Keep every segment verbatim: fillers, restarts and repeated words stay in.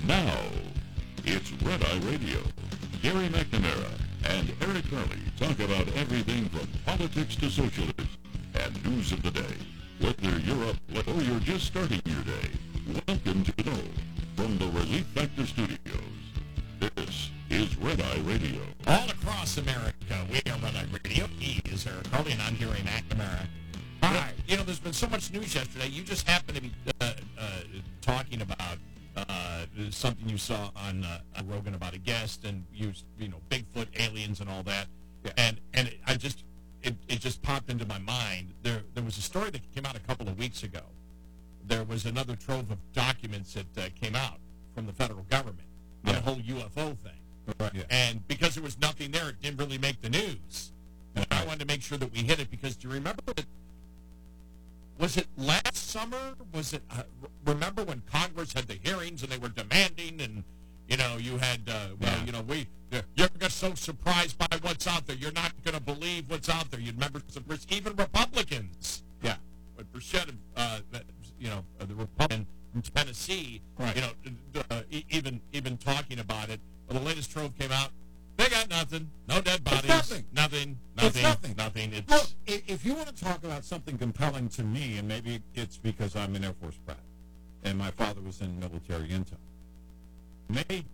Now, it's Red Eye Radio. Gary McNamara and Eric Curley talk about everything from politics to socialism and news of the day. Whether you're up or you're just starting your day, welcome to Know from the Relief Factor Studios. This is Red Eye Radio. All across America, we are Red Eye Radio. He is Eric Curley, and I'm Gary McNamara. Hi. You know, there's been so much news yesterday. You just happened to be uh, uh, talking about uh, something you saw on uh, Rogan about a guest and you, you know, Bigfoot, aliens, and all that. Yeah. And and it, I just it, it just popped into my mind. There there was a story that came out a couple of weeks ago. There was another trove of documents that uh, came out from the federal government on yeah. the whole U F O thing. Right. Yeah. And because there was nothing there, it didn't really make the news. And I wanted to make sure that we hit it because do you remember that? Was it last summer? Was it, uh, remember when Congress had the hearings and they were demanding and, you know, you had, uh, well, Yeah. you know, we, you're just so surprised by what's out there. You're not going to believe what's out there. You remember some, even Republicans. Yeah. But Burchett, uh, you know, uh, the Republican from Tennessee, Right. you know, uh, e- even, even talking about it. Well, the latest trove came out. They got nothing. No dead bodies. nothing. Nothing. It's Nothing. nothing. Nothing. It's, Look, i- if you want to talk about something compelling to me, and maybe it's because I'm an Air Force brat, and my father was in military intel, maybe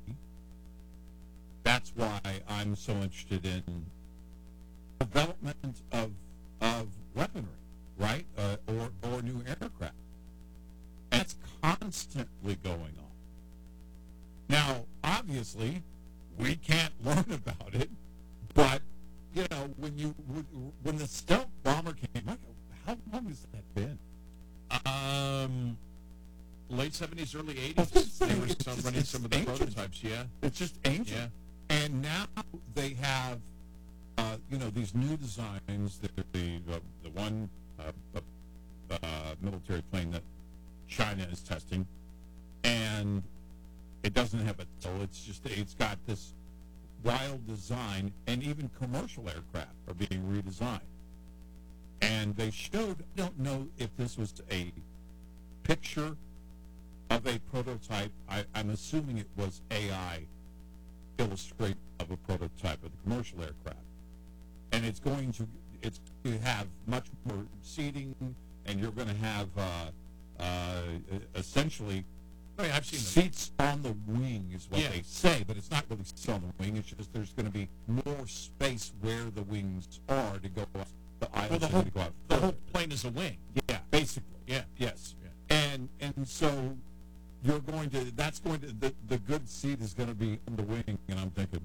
that's why I'm so interested in development of of weaponry, right, uh, or or new aircraft. And that's constantly going on. Now, obviously, we can't learn about it, but you know, when you when the stealth bomber came, how long has that been? Um, late seventies, early I eighties. was They saying, were it's some, just- running it's some of the ancient. prototypes. Yeah, It's just ancient. yeah. And now they have, uh, you know, these new designs. The the, uh, the one uh, uh, uh, military plane that China is testing, and it doesn't have a tail. It's just it's got this wild design, and even commercial aircraft are being redesigned. And they showed. I don't know if this was a picture of a prototype. I, I'm assuming it was A I illustrate of a prototype of the commercial aircraft, and it's going to it's to have much more seating, and you're going to have uh, uh, essentially Oh, yeah, I've seen them. seats on the wing is what Yeah. they say, but it's not really seats on the wing. It's just there's going to be more space where the wings are to go up the aisles Well, the and whole to go out the further. whole plane is a wing. Yeah, basically. Yeah. Yes. Yeah. And and so you're going to that's going to the the good seat is going to be on the wing, and I'm thinking,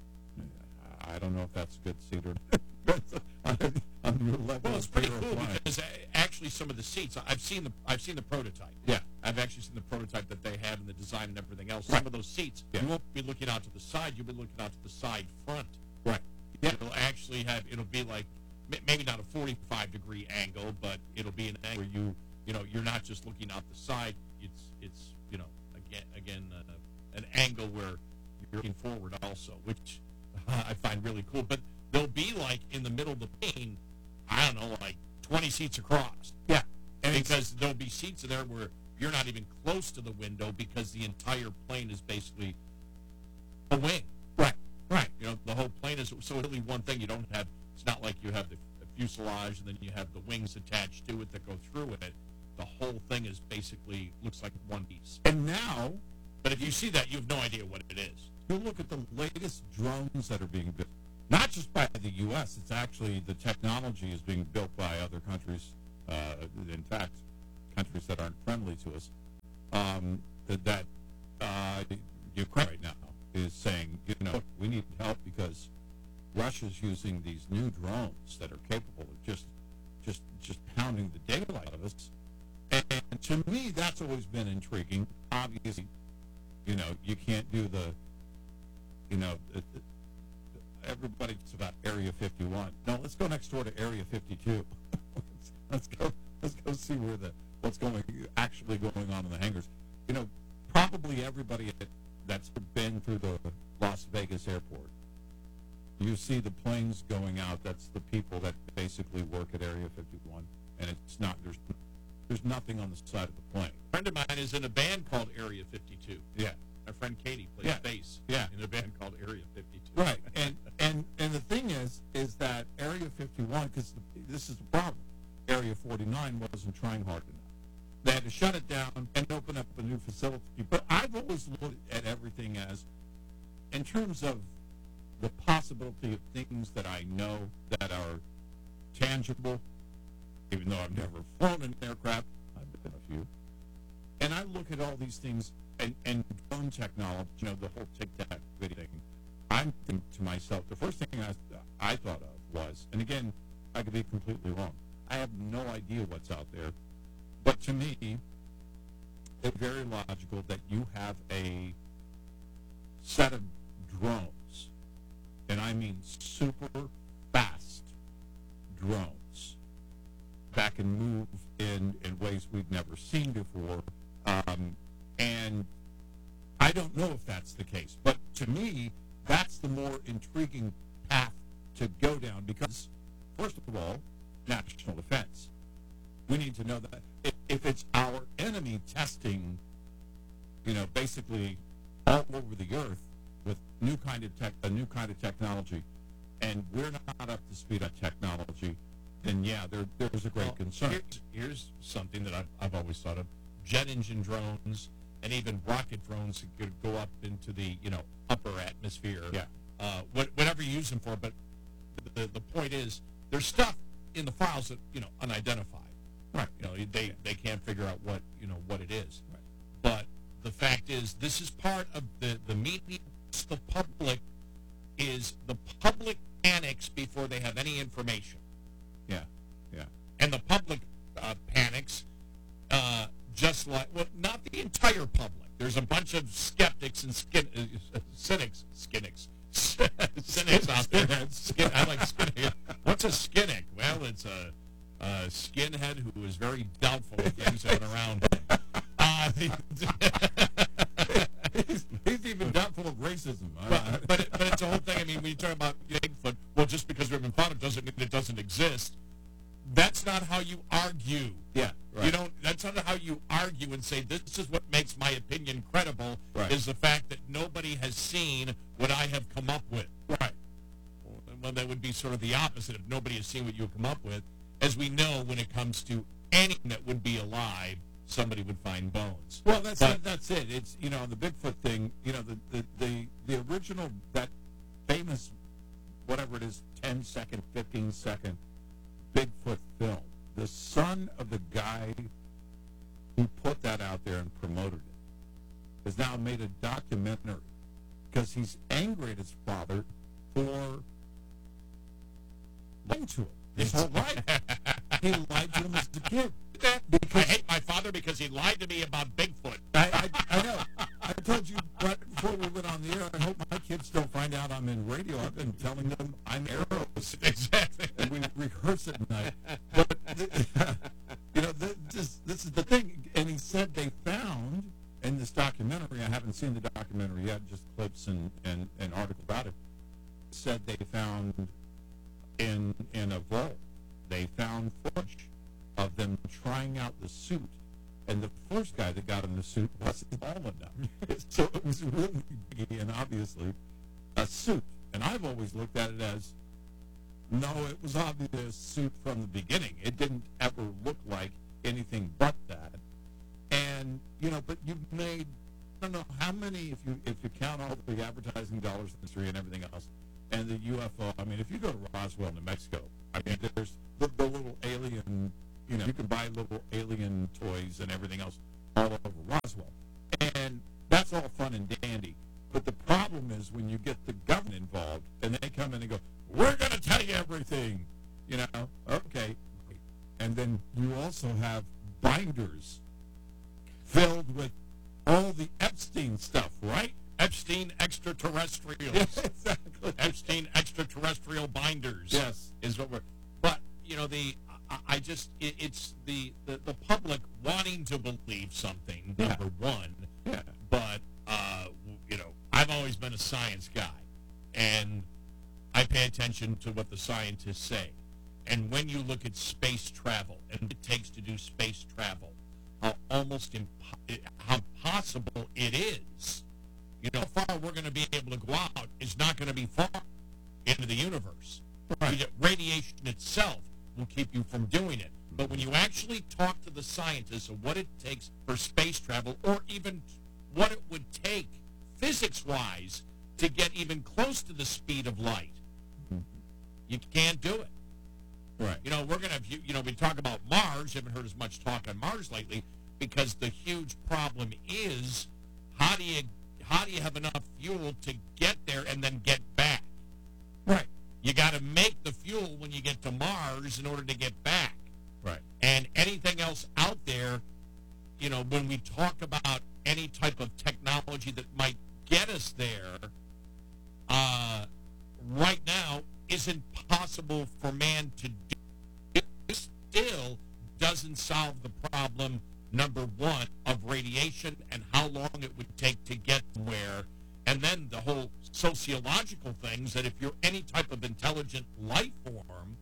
I don't know if that's a good seat or not. on, on your level. Well, it's of pretty fear of cool flying. because uh, actually some of the seats I've seen the I've seen the prototype. Yeah. I've actually seen the prototype that they have and the design and everything else. Right. Some of those seats, Yeah. you won't be looking out to the side. You'll be looking out to the side front. Right. Yeah. It'll actually have. It'll be like m- maybe not a forty-five degree angle, but it'll be an angle where you you know you're not just looking out the side. It's it's you know again again uh, an angle where you're looking forward also, which I find really cool. But they'll be like in the middle of the plane. I don't know, like twenty seats across. Yeah. And it's- Because there'll be seats in there where you're not even close to the window because the entire plane is basically a wing. Right. Right. You know, the whole plane is so really one thing. You don't have. It's not like you have the, the fuselage and then you have the wings attached to it that go through it. The whole thing is basically looks like one piece. And now But if you see that, you have no idea what it is. you look at the latest drones that are being built, not just by the U S. It's actually the technology is being built by other countries. Uh, in fact, countries that aren't friendly to us. Um, that that uh, Ukraine right now is saying, you know, we need help because Russia's using these new drones that are capable of just, just, just pounding the daylight out of us. And, and to me, that's always been intriguing. Obviously, you know, you can't do the, you know, the, the, everybody talks about Area fifty-one. No, let's go next door to Area fifty-two. let's, let's go. Let's go see where the what's going actually going on in the hangars. You know, probably everybody that's been through the Las Vegas airport, you see the planes going out. That's the people that basically work at Area fifty-one, and it's not there's there's nothing on the side of the plane. A friend of mine is in a band called Area fifty-two. Yeah. A friend Katie plays Yeah. bass Yeah. in a band called Area fifty-two. Right, and and and the thing is, is that Area fifty-one, because this is the problem. Area forty-nine wasn't trying hard enough. They had to shut it down and open up a new facility. But I've always looked at everything as, in terms of the possibility of things that I know that are tangible, even though I've never flown an aircraft. I've been a few. And I look at all these things, and, and drone technology, you know, the whole tic-tac video thing. I'm thinking to myself, the first thing I, I thought of was, and again, I could be completely wrong. I have no idea what's out there. But to me, it's very logical that you have a set of drones, and I mean super fast drones, that can move in, in ways we've never seen before. Um, and I don't know if that's the case. But to me, that's the more intriguing path to go down because, first of all, national defense. We need to know that if, if it's our enemy testing, you know, basically all over the earth with new kind of tech, a new kind of technology, and we're not up to speed on technology, then yeah, there there's a great Well, concern. Here's, here's something that I've, I've always thought of: jet engine drones and even rocket drones that could go up into the you know upper atmosphere. Yeah. Uh, what, whatever you use them for, but the, the point is, there's stuff in the files that you know unidentified. Right. You know, they they can't figure out what you know what it is. Right. But the fact is, this is part of the the meeting. The public is the public panics before they have any information. Yeah, yeah. And the public uh, panics, uh, just like, well, not the entire public. There's a bunch of skeptics and skin, uh, cynics, skinnics, cynics out there. Skin, I like skinhead. What's a skinnick? Well, it's a, a skinhead who is very doubtful of things that are around him. Uh, he's, he's even doubtful of racism. But, but, it, but it's a whole thing. I mean, when you talk about Bigfoot, well, just because we've been found it doesn't mean it doesn't exist. That's not how you argue. Yeah, right. You don't. That's not how you argue and say this is what makes my opinion credible. Right. Is the fact that nobody has seen what I have come up with. Right. Well, that would be sort of the opposite if nobody has seen what you have come up with. As we know, when it comes to anything that would be alive, somebody would find bones. Well, that's But- it, that's it. It's you know the Bigfoot thing. You know the the the, the original that famous whatever it is ten second, fifteen second Bigfoot film. The son of the guy who put that out there and promoted it has now made a documentary because he's angry at his father for lying to him his whole life. He lied to him as a kid. I Because hate my father because he lied to me about Bigfoot. I, I, I know. I told you right before we went on the air, I hope my kids don't find out I'm in radio. I've been telling them I'm Arrows. Exactly. And we rehearse at night. But, you know, th- this, this is the thing. And he said they found in this documentary, I haven't seen the documentary yet, just clips and, and an article about it, said they found in in a vault, they found footage of them trying out the suit. And the first guy that got in the suit wasn't tall enough. So it was really big and obviously a suit. And I've always looked at it as, no, it was obviously a suit from the beginning. It didn't ever look like anything but that. And, you know, but you've made, I don't know how many, if you if you count all the advertising dollars in the industry and everything else, and the U F O, I mean, if you go to Roswell, New Mexico, I mean, there's the, the little alien, you know, you can buy little alien toys and everything else all over Roswell. And that's all fun and dandy. But the problem is when you get the government involved and they come in and go, we're going to tell you everything, you know, okay. And then you also have binders filled with all the Epstein stuff, right? Epstein extraterrestrials. Yes, exactly. Epstein extraterrestrial binders. Yes. Is what we're. But you know the. I, I just it, it's the, the the public wanting to believe something. Yeah. Number one. Yeah. But uh, you know, I've always been a science guy, and I pay attention to what the scientists say. And when you look at space travel and what it takes to do space travel, how almost impo- how possible it is You know, how far we're going to be able to go out is not going to be far into the universe. Right. Radiation itself will keep you from doing it. But when you actually talk to the scientists of what it takes for space travel, or even what it would take physics-wise to get even close to the speed of light, Mhm. you can't do it. Right. You know, we're going to, you know, we talk about Mars. You haven't heard as much talk on Mars lately because the huge problem is how do you how do you have enough fuel to get there and then get back? Right. You got to make the fuel when you get to Mars in order to get back. Right. And anything else out there, you know, when we talk about any type of technology that might get us there, uh, right now isn't possible for man to do. It still doesn't solve the problem, number one, of radiation and how long it would take to get where. And then the whole sociological things that if you're any type of intelligent life form,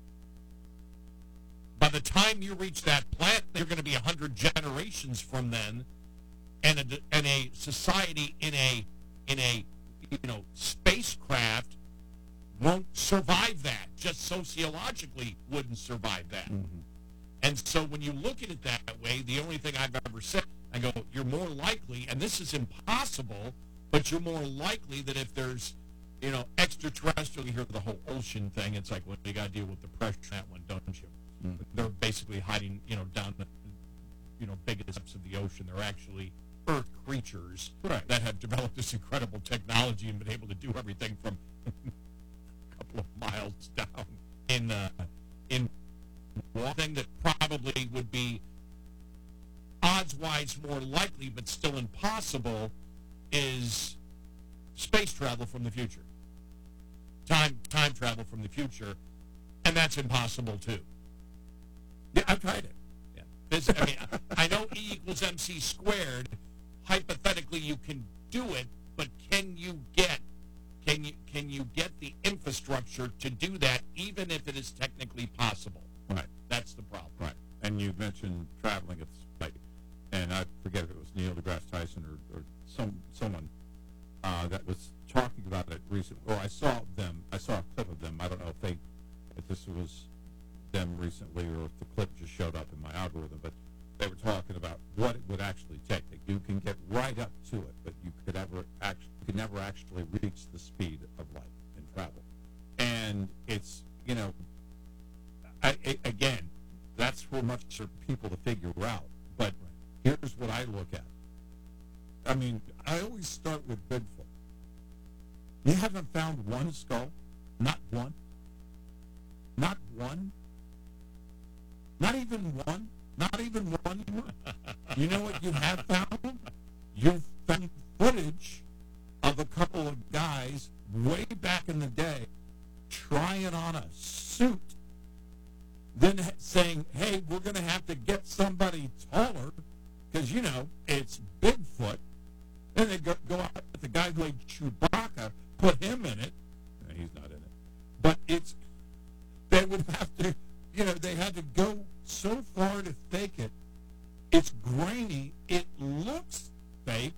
by the time you reach that planet, you're going to be one hundred generations from then, and a, and a society in a in a you know spacecraft won't survive that. Just sociologically wouldn't survive that. Mm-hmm. And so when you look at it that way, the only thing I've ever said, I go, you're more likely, and this is impossible, but you're more likely that if there's, you know, extraterrestrial, you hear the whole ocean thing, it's like, well, you got to deal with the pressure on that one, don't you? Mm-hmm. They're basically hiding, you know, down the, you know, biggest depths of the ocean. They're actually Earth creatures Right. that have developed this incredible technology and been able to do everything from a couple of miles down in uh, in one thing that probably would be odds-wise more likely but still impossible is space travel from the future. Time time travel from the future, and that's impossible too. Yeah, I've tried it. Yeah. This, I mean, I know E equals M C squared. Hypothetically, you can do it, but can you get can you can you get the infrastructure to do that, even if it is technically possible? Right. That's the problem. Right. And you mentioned traveling at speed, and I forget if it was Neil deGrasse Tyson or, or some someone uh, that was talking about it recently. Or I saw them. I saw a clip of them. I don't know if they if this was them recently or if the clip just showed up in my algorithm, but they were talking about what it would actually take. That you can get right up to it, but you could ever actually could never actually reach the speed of light in travel. And it's you know, I, I, again, that's for much for people to figure out. But here's what I look at. I mean, I always start with Bigfoot. You haven't found one skull, not one, not one, not even one. Not even one. You know what you have found? You've found footage of a couple of guys way back in the day trying on a suit, then saying, hey, we're going to have to get somebody taller because, you know, it's Bigfoot. Then they go, go out with the guy who played Chewbacca, put him in it. No, he's not in it. But it's, they would have to, you know, they had to go so far to fake it. It's grainy. It looks fake.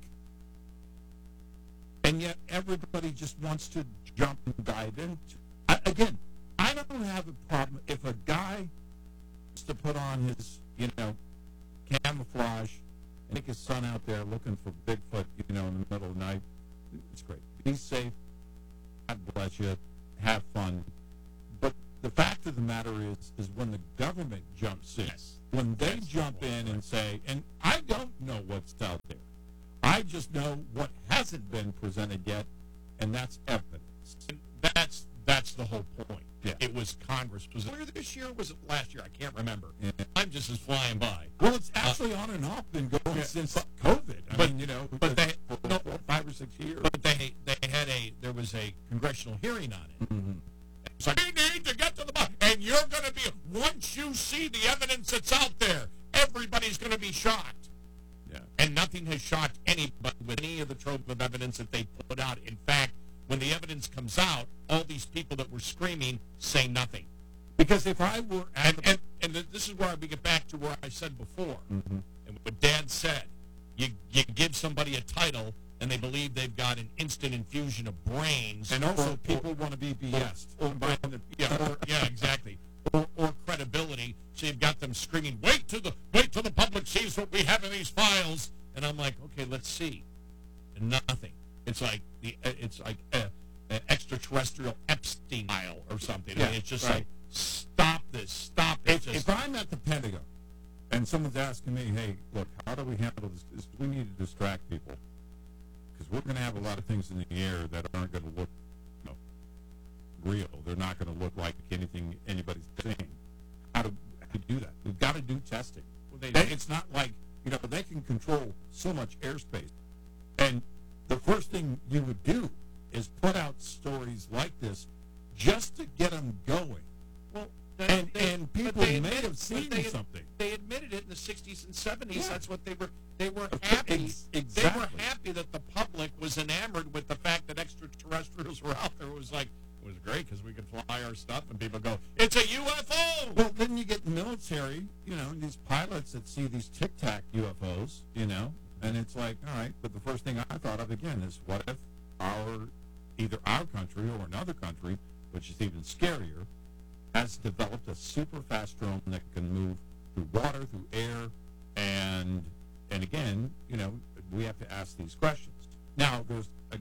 And yet everybody just wants to jump and dive into I, again, I don't have a problem if a guy wants to put on his, you know, camouflage and take his son out there looking for Bigfoot, you know, in the middle of the night. It's great. Be safe. God bless you. Have fun. But the fact of the matter is, is when the government jumps in, Yes. when they That's jump the in point, and right. say, and I don't know what's out there. I just know what hasn't been presented yet, and that's evidence. And that's that's the whole point. Yeah. It was Congress. Was it earlier this year or was it last year? I can't remember. Yeah. I'm just as flying by. Well, it's actually on and off been going yeah. since COVID. I But- mean, you know, but they- for no. four, five or six years. But they they had a there was a congressional hearing on it. Mm-hmm. It's like, we need to get to the bottom. And you're going to be, once you see the evidence that's out there, everybody's going to be shocked. Yeah. And nothing has shocked anybody with any of the trove of evidence that they put out. In fact, when the evidence comes out, all these people that were screaming say nothing. Because if I were at And, and, and th- this is where we get back to where I said before, Mhm. and what Dad said. You, you give somebody a title, and they believe they've got an instant infusion of brains. And also, or, people want to be B S'd. Or, or, or, yeah, or, yeah, exactly. Or, or credibility. So you've got them screaming, "Wait till the wait till the public sees what we have in these files." And I'm like, okay, let's see. And nothing. It's like the it's like a, a extraterrestrial Epstein file or something. Yeah, I mean, it's just right. like, stop this, stop it. If, just, if I'm at the Pentagon and someone's asking me, hey, look, how do we handle this? this we need to distract people because we're going to have a lot of things in the air that aren't going to look you know, real. They're not going to look like anything anybody's saying. How do we do that? We've got to do testing. well, they, It's not like, you know, they can control so much airspace. And the first thing you would do is put out stories like this just to get them going. well, And, they, and but people they may admitted- have seen but they, something. They admitted it in the sixties and seventies. Yeah. That's what they were. They were Of course, happy. ex- They exactly. were happy that the public was enamored with the fact that extraterrestrials were out there. It was like it was great because we could fly our stuff, and people go, "It's a U F O." Well, then you get the military, you know, these pilots that see these Tic Tac U F Os, you know, and it's like, all right, but the first thing I thought of again is what if our, either our country or another country, which is even scarier, has developed a super fast drone that can move through water, through air, and, and again, you know, we have to ask these questions. Now, there's a,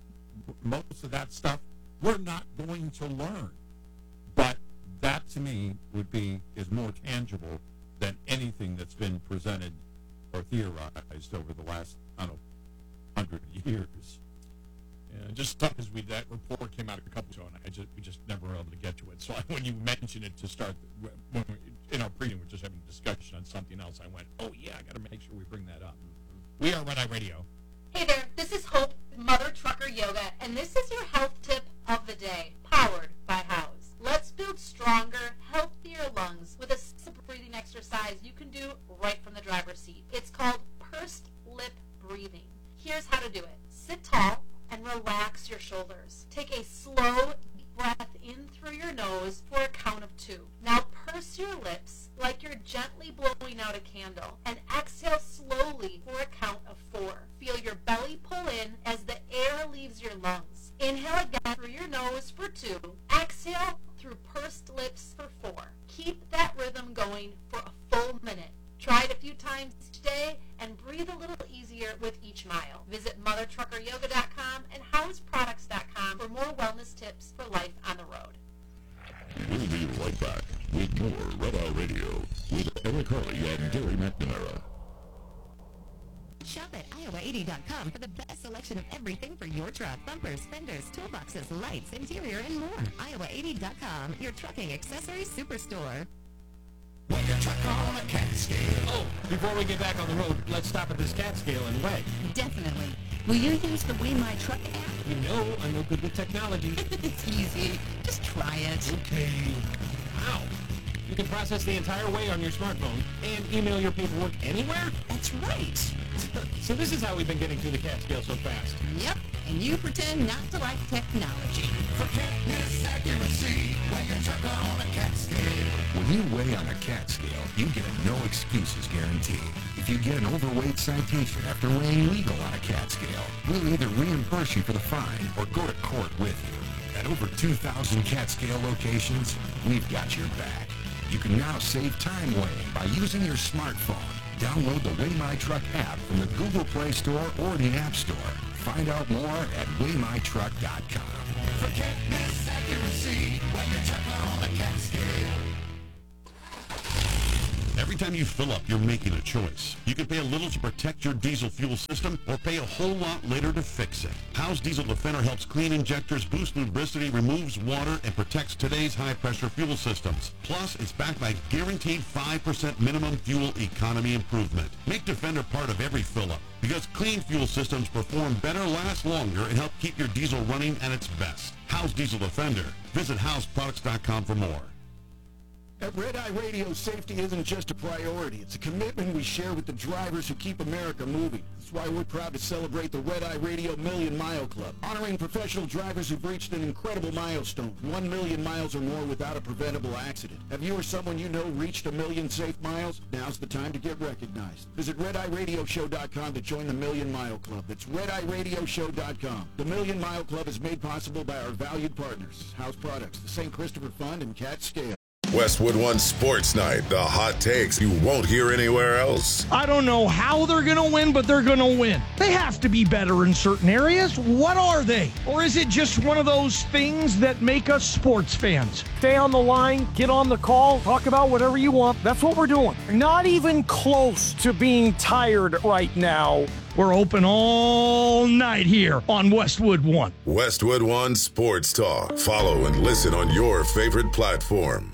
most of that stuff we're not going to learn. But that, to me, would be is more tangible than anything that's been presented or theorized over the last, I don't know, hundred years. Yeah, just because we that report came out a couple ago, and I just we just never were able to get to it. So I, when you mentioned it to start, when we, in our pre, we're just having a discussion on something else. I went, oh yeah, I got to make sure we bring that up. We are Red Eye Radio. Hey there, this is Hope, Mother Trucker Yoga, and this is your health tip of the day, powered by House. Let's build stronger, healthier lungs with a simple breathing exercise you can do right from the driver's seat. It's called pursed lip breathing. Here's how to do it. Sit tall and relax your shoulders. Take a slow breath in through your nose for a count of two. Now purse your lips like you're gently blowing out a candle and exhale slowly for a count of four. Feel your belly pull in as the air leaves your lungs. Inhale again through your nose for two. Exhale through pursed lips for four. Keep that rhythm going for a full minute. Try it a few times each day and breathe a little easier with each mile. Visit mother trucker yoga dot com and house products dot com for more wellness tips for life on the road. We'll be right back with more Red Eye Radio with Eric Hurley and Gary McNamara. Shop at Iowa eighty dot com for the best selection of everything for your truck. Bumpers, fenders, toolboxes, lights, interior, and more. Iowa eighty dot com, your trucking accessories superstore. When your truck on a cat scale. Oh, before we get back on the road, let's stop at this cat scale and weigh. Definitely. Will you use the Weigh My Truck app? You know I'm no good with technology. It's easy. Just try it. Okay. Wow. You can process the entire weigh on your smartphone and email your paperwork anywhere? That's right. So this is how we've been getting through the cat scale so fast. Yep. And you pretend not to like technology. Forget this accuracy when you're trucking on a cat scale. When you weigh on a cat scale, you get a no excuses guarantee. If you get an overweight citation after weighing legal on a cat scale, we'll either reimburse you for the fine or go to court with you. At over two thousand cat scale locations, we've got your back. You can now save time weighing by using your smartphone. Download the Weigh My Truck app from the Google Play Store or the App Store. Find out more at weigh my truck dot com. Forget this accuracy when you're trucking on a cat scale. Every time you fill up, you're making a choice. You can pay a little to protect your diesel fuel system or pay a whole lot later to fix it. House Diesel Defender helps clean injectors, boost lubricity, removes water, and protects today's high-pressure fuel systems. Plus, it's backed by guaranteed five percent minimum fuel economy improvement. Make Defender part of every fill-up because clean fuel systems perform better, last longer, and help keep your diesel running at its best. House Diesel Defender. Visit house products dot com for more. At Red Eye Radio, safety isn't just a priority. It's a commitment we share with the drivers who keep America moving. That's why we're proud to celebrate the Red Eye Radio Million Mile Club, honoring professional drivers who've reached an incredible milestone, one million miles or more without a preventable accident. Have you or someone you know reached a million safe miles? Now's the time to get recognized. Visit red eye radio show dot com to join the Million Mile Club. That's red eye radio show dot com. The Million Mile Club is made possible by our valued partners, House Products, the Saint Christopher Fund, and Cat Scale. Westwood One Sports Night, the hot takes you won't hear anywhere else. I don't know how they're going to win, but they're going to win. They have to be better in certain areas. What are they? Or is it just one of those things that make us sports fans? Stay on the line, get on the call, talk about whatever you want. That's what we're doing. Not even close to being tired right now. We're open all night here on Westwood One. Westwood One Sports Talk. Follow and listen on your favorite platform.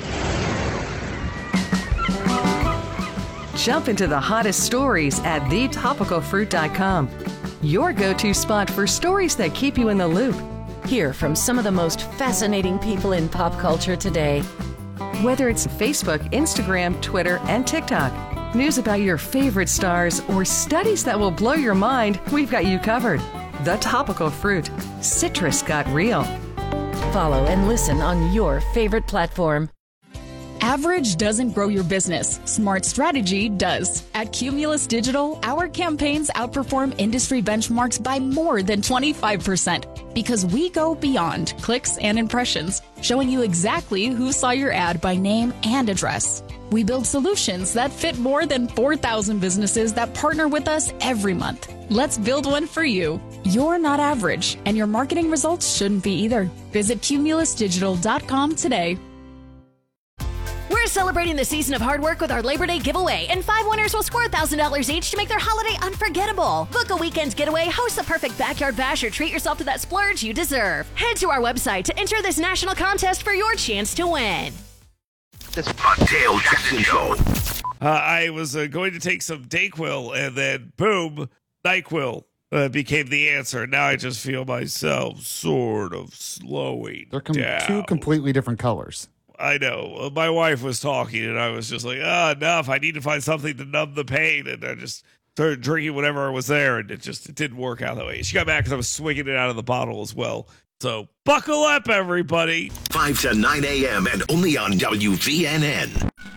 Jump into the hottest stories at the topical fruit dot com. Your go-to spot for stories that keep you in the loop. Hear from some of the most fascinating people in pop culture today. Whether it's Facebook, Instagram, Twitter, and TikTok, news about your favorite stars, or studies that will blow your mind, we've got you covered. The Topical Fruit. Citrus got real. Follow and listen on your favorite platform. Average doesn't grow your business. Smart strategy does. At Cumulus Digital, our campaigns outperform industry benchmarks by more than twenty-five percent because we go beyond clicks and impressions, showing you exactly who saw your ad by name and address. We build solutions that fit more than four thousand businesses that partner with us every month. Let's build one for you. You're not average, and your marketing results shouldn't be either. Visit cumulus digital dot com today. We're celebrating the season of hard work with our Labor Day giveaway, and five winners will score one thousand dollars each to make their holiday unforgettable. Book a weekend's getaway, host the perfect backyard bash, or treat yourself to that splurge you deserve. Head to our website to enter this national contest for your chance to win. The Dale Jackson Show. Uh, I was uh, going to take some Dayquil, and then boom, NyQuil uh, became the answer. Now I just feel myself sort of slowing They're com- down. two completely different colors. I know. My wife was talking, and I was just like, ah, oh, enough. I need to find something to numb the pain. And I just started drinking whatever was there, and it just it didn't work out that way. She got mad because I was swinging it out of the bottle as well. So buckle up, everybody. five to nine a.m. and only on W V N N.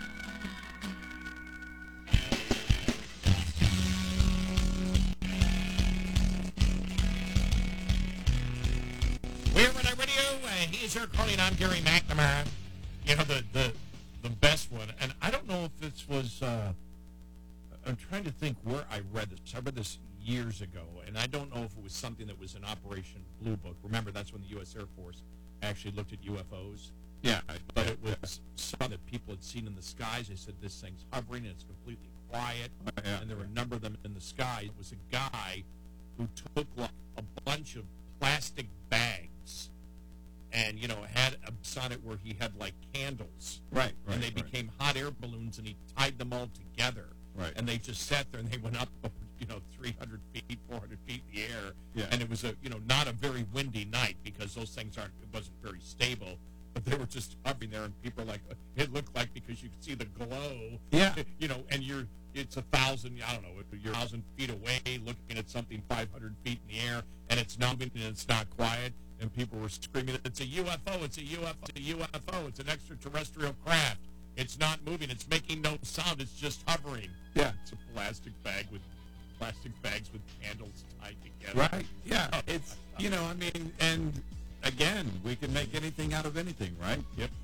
We're Red Eye Radio. Uh, he's Eric Carly, and I'm Gary McNamara. You know, the, the the best one, and I don't know if this was, uh, I'm trying to think where I read this. I read this years ago, and I don't know if it was something that was in Operation Blue Book. Remember, that's when the U S Air Force actually looked at U F Os. Yeah. But it was something that people had seen in the skies. They said, this thing's hovering, and it's completely quiet, yeah. and there were a number of them in the sky. It was a guy who took like a bunch of plastic bags and, you know, had a sonnet where he had, like, candles. Right, right. And they right. became hot air balloons, and he tied them all together. Right. And they just sat there, and they went up, you know, three hundred feet, four hundred feet in the air. Yeah. And it was, a you know, not a very windy night because those things aren't, it wasn't very stable. But they were just hovering there, and people are like, it looked like because you could see the glow. Yeah. You know, and you're, it's a thousand, I don't know, you're a thousand feet away looking at something five hundred feet in the air, and it's not moving and it's not quiet. And people were screaming, it's a U F O, it's a U F O, it's a U F O, it's an extraterrestrial craft. It's not moving, it's making no sound, it's just hovering. Yeah. It's a plastic bag with, plastic bags with candles tied together. Right, yeah. It's, you know, I mean, and again, we can make anything out of anything, right? Yep.